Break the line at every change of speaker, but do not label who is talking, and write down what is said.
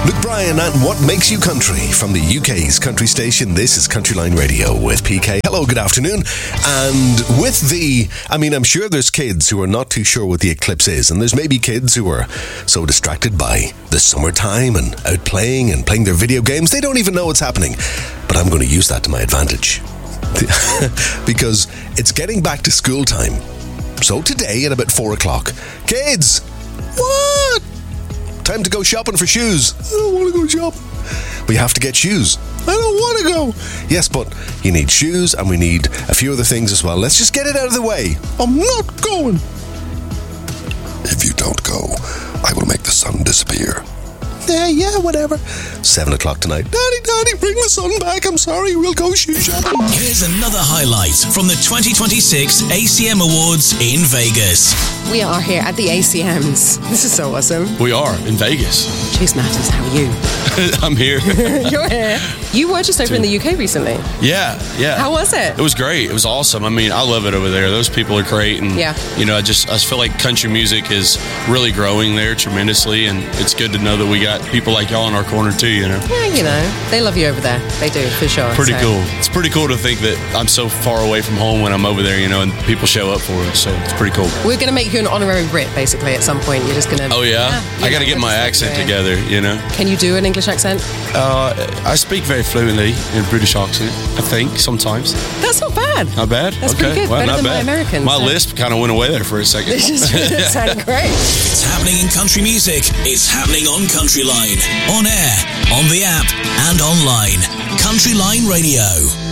Luke Bryan and What Makes You Country from the UK's country station. This is Countryline Radio with PK. Hello, good afternoon. And I'm sure there's kids who are not too sure what the eclipse is, and there's maybe kids who are so distracted by the summertime and out playing and playing their video games, they don't even know what's happening. But I'm going to use that to my advantage because it's getting back to school time. So today at about 4 o'clock, kids, what? Time to go shopping for shoes. I don't want to go shopping. We have to get shoes. I don't want to go. Yes, but you need shoes and we need a few other things as well. Let's just get it out of the way. I'm not going. If you don't go, I will make the sun disappear. Yeah, whatever. 7 o'clock tonight. Daddy, bring the sun back. I'm sorry, we'll go shoe shopping.
Here's another highlight from the 2026 ACM Awards in Vegas.
We are here at the ACMs. This is so awesome.
We are in Vegas.
Chase Matters, how are you?
I'm here.
You're here. You were just over in the UK recently.
Yeah.
How was it?
It was great. It was awesome. I mean, I love it over there. Those people are great. And, I just feel like country music is really growing there tremendously. And it's good to know that we got people like y'all in our corner too,
Yeah, they love you over there. They do, for sure.
Pretty cool. It's pretty cool to think that I'm so far away from home when I'm over there, and people show up for us. So it's pretty cool.
We're going to make you an honorary Brit, basically, at some point. You're just going to...
Oh, yeah? I got to get my accent together,
Can you do an English accent?
I speak very fluently in British accent, I think, sometimes.
That's not bad.
Not bad?
That's pretty good.
Well,
better than
bad.
my Americans.
My lisp kind of went away there for a second.
It just sounded great.
It's happening in country music. It's happening on Countryline. On air, on the app, and online. Countryline Radio.